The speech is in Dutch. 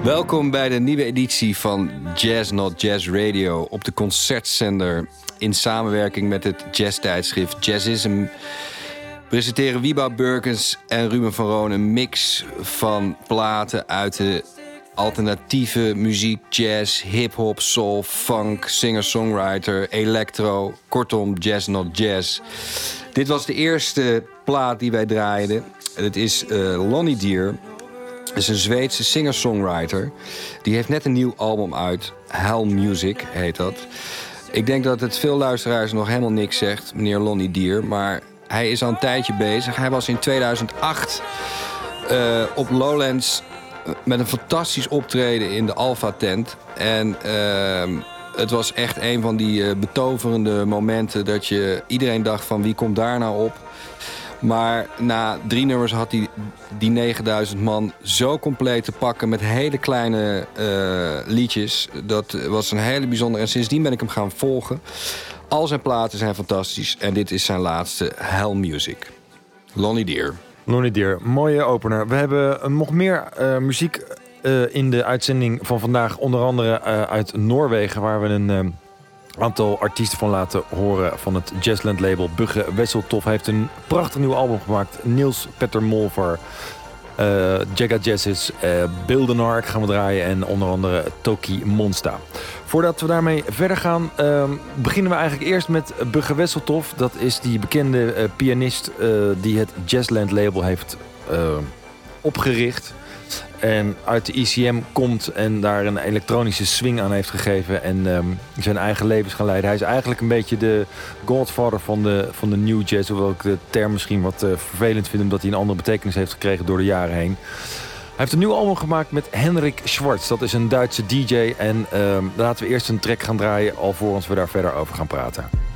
Welkom bij de nieuwe editie van Jazz Not Jazz Radio op de concertzender in samenwerking met het jazztijdschrift Jazzism. Presenteren Wieba Burkens en Ruben van Roon een mix van platen uit de alternatieve muziek, jazz, hip-hop, soul, funk, singer-songwriter, electro, kortom Jazz Not Jazz. Dit was de eerste plaat die wij draaiden. Het is Lonnie Deer. Dat is een Zweedse singer-songwriter. Die heeft net een nieuw album uit. Hell Music heet dat. Ik denk dat het veel luisteraars nog helemaal niks zegt, meneer Lonnie Deer. Maar hij is al een tijdje bezig. Hij was in 2008 op Lowlands met een fantastisch optreden in de Alpha Tent. En het was echt een van die betoverende momenten dat iedereen dacht van wie komt daar nou op? Maar na 3 nummers had hij die 9000 man zo compleet te pakken met hele kleine liedjes. Dat was een hele bijzondere. En sindsdien ben ik hem gaan volgen. Al zijn platen zijn fantastisch. En dit is zijn laatste, Hell Music. Lonnie Deer. Lonnie Deer, mooie opener. We hebben nog meer muziek in de uitzending van vandaag. Onder andere uit Noorwegen, waar we een aantal artiesten van laten horen van het Jazzland label Bugge Wesseltoft. Hij heeft een prachtig nieuw album gemaakt. Niels Petter Molvar, Jagga Jazzis, Bildenar gaan we draaien en onder andere Toki Monsta. Voordat we daarmee verder gaan, beginnen we eigenlijk eerst met Bugge Wesseltoft. Dat is die bekende pianist die het Jazzland label heeft opgericht. En uit de ECM komt en daar een elektronische swing aan heeft gegeven. En zijn eigen levens gaan leiden. Hij is eigenlijk een beetje de godfather van de new jazz. Hoewel ik de term misschien wat vervelend vind, omdat hij een andere betekenis heeft gekregen door de jaren heen. Hij heeft een nieuw album gemaakt met Henrik Schwartz. Dat is een Duitse DJ. En laten we eerst een track gaan draaien alvorens we daar verder over gaan praten.